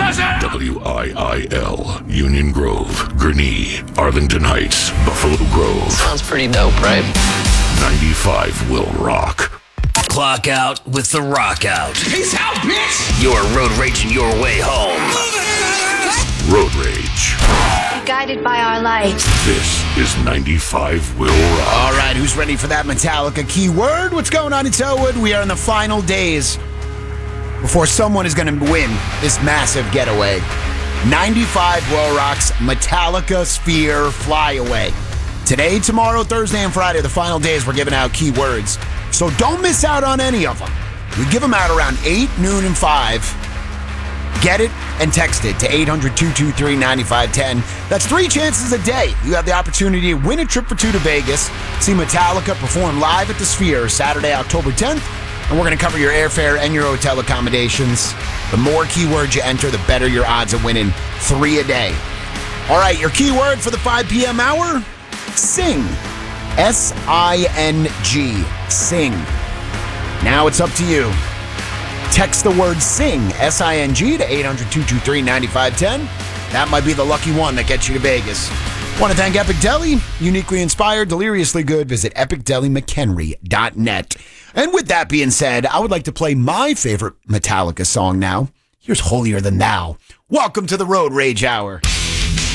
WIIL, Union Grove, Gurnee, Arlington Heights, Buffalo Grove. Sounds pretty dope, right? 95 will rock. Clock out with the rock out. Peace out, bitch! You're road raging your way home. Road Rage. Guided by our light. This is 95 will rock. All right, who's ready for that Metallica keyword? What's going on in Selwood? We are in the final days before someone is going to win this massive getaway. 95 Will Rock's Metallica Sphere Flyaway. Today, tomorrow, Thursday, and Friday are the final days we're giving out keywords. So don't miss out on any of them. We give them out around 8, noon, and 5. Get it and text it to 800-223-9510. That's 3 chances a day. You have the opportunity to win a trip for 2 to Vegas, see Metallica perform live at the Sphere Saturday, October 10th, and we're going to cover your airfare and your hotel accommodations. The more keywords you enter, the better your odds of winning 3 a day. All right, your keyword for the 5 p.m. hour? Sing. S-I-N-G. Sing. Now it's up to you. Text the word SING, S-I-N-G, to 800-223-9510. That might be the lucky one that gets you to Vegas. Want to thank Epic Deli. Uniquely inspired, deliriously good. Visit epicdelimchenry.net. And with that being said, I would like to play my favorite Metallica song now. Here's Holier Than Thou. Welcome to the Road Rage Hour.